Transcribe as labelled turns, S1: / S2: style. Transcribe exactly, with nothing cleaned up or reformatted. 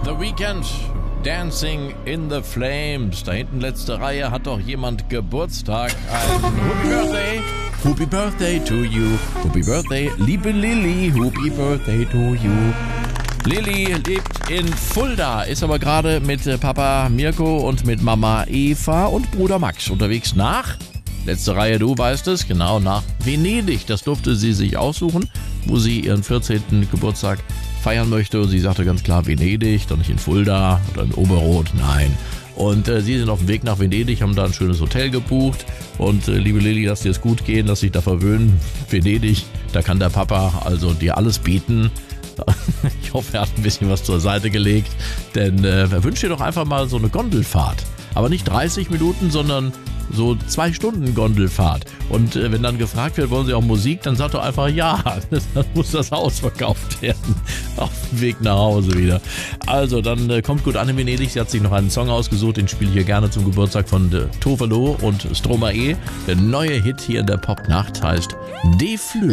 S1: The Weeknd, Dancing in the Flames. Da hinten letzte Reihe hat doch jemand Geburtstag. Ein Happy Birthday. Happy Birthday to you. Happy Birthday, liebe Lilly. Happy Birthday to you. Lilly lebt in Fulda, ist aber gerade mit Papa Mirko und mit Mama Eva und Bruder Max unterwegs nach, letzte Reihe, du weißt es, genau, nach Venedig. Das durfte sie sich aussuchen, wo sie ihren vierzehnten Geburtstag feiern möchte. Und sie sagte ganz klar Venedig, doch nicht in Fulda oder in Oberrot, nein. Und äh, sie sind auf dem Weg nach Venedig, haben da ein schönes Hotel gebucht. Und äh, liebe Lilly, lass dir es gut gehen, lass dich da verwöhnen. Venedig, da kann der Papa also dir alles bieten. Ich hoffe, er hat ein bisschen was zur Seite gelegt, denn äh, er wünscht dir doch einfach mal so eine Gondelfahrt. Aber nicht dreißig Minuten, sondern so zwei Stunden Gondelfahrt. Und äh, wenn dann gefragt wird, wollen Sie auch Musik, dann sagt doch einfach ja. Dann muss das Haus verkauft werden. Auf dem Weg nach Hause wieder. Also, dann äh, kommt gut an in Venedig. Sie hat sich noch einen Song ausgesucht, den spiele ich hier gerne zum Geburtstag von äh, Tovalo und Stromae. Der neue Hit hier in der Popnacht heißt De Flü.